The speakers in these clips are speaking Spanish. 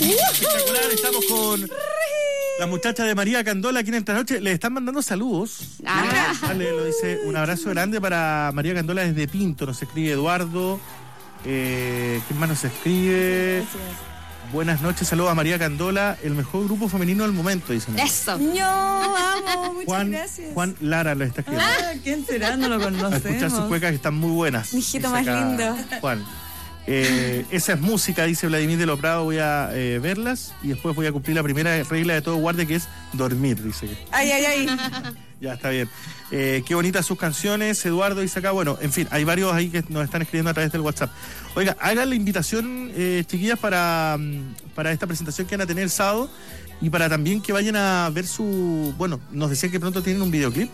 Espectacular, estamos con la muchacha de María Candola aquí en esta noche. Le están mandando saludos. Lo dice, un abrazo grande para María Candola desde Pinto. Nos escribe Eduardo. ¿Quién más nos escribe? Buenas noches, saludos a María Candola, el mejor grupo femenino del momento, dicen. Eso. Yo amo, muchas gracias. Juan Lara lo está escribiendo. ¿Quién será? No lo conocemos. A escuchar sus cuecas que están muy buenas. Mi hijito más lindo. Juan. Esa es música, dice Vladimir de los Prados. Voy a verlas y después voy a cumplir la primera regla de todo guardia, que es dormir, dice. Ay. Ya, está bien. Qué bonitas sus canciones, Eduardo dice acá. Bueno, en fin, hay varios ahí que nos están escribiendo a través del WhatsApp. Oiga, hagan la invitación, chiquillas, para esta presentación que van a tener el sábado y para también que vayan a ver su... Bueno, nos decían que pronto tienen un videoclip.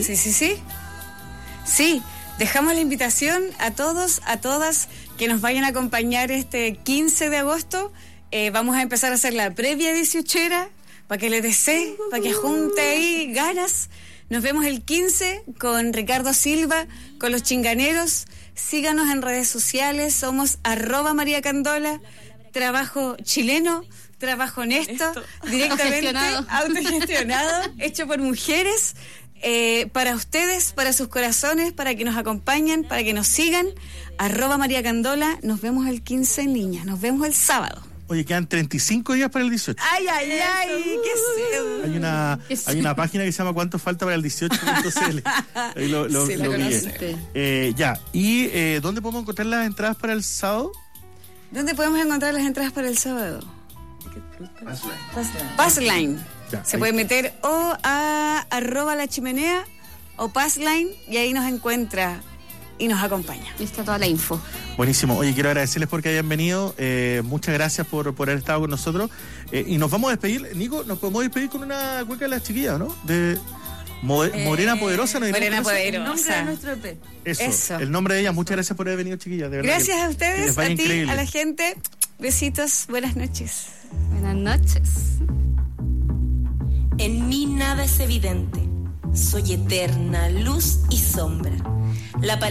Sí, dejamos la invitación a todos, a todas que nos vayan a acompañar este 15 de agosto. Vamos a empezar a hacer la previa 18era para que le desee, para que junte ahí ganas. Nos vemos el 15 con Ricardo Silva, con los Chinganeros. Síganos en redes sociales, somos @María Candola, trabajo chileno, trabajo honesto, directamente autogestionado, hecho por mujeres, para ustedes, para sus corazones, para que nos acompañen, para que nos sigan, @María Candola. Nos vemos el 15, niñas, nos vemos el sábado. Oye, quedan 35 días para el 18. ¡Ay, qué sed! Hay una página que se llama ¿Cuánto falta para el 18.cl? Ahí lo vi. Ya, ¿y dónde podemos encontrar las entradas para el sábado? ¿Dónde podemos encontrar las entradas para el sábado? Passline. Se puede meter o a @La Chimenea o Passline y ahí nos encuentra y nos acompaña. Ahí está toda la info. Buenísimo. Oye, quiero agradecerles porque hayan venido. Muchas gracias por haber estado con nosotros. Y nos vamos a despedir. Nico, nos podemos despedir con una cueca de las chiquillas, ¿no? De Morena Poderosa. ¿No? Morena Poderosa. El nombre de nuestro EP. Eso. El nombre de ella. Muchas gracias por haber venido, chiquillas. De verdad. Gracias a ustedes, a ti, increíble. a la gente. Besitos. Buenas noches. Buenas noches. En mí nada es evidente. Soy eterna, luz y sombra. La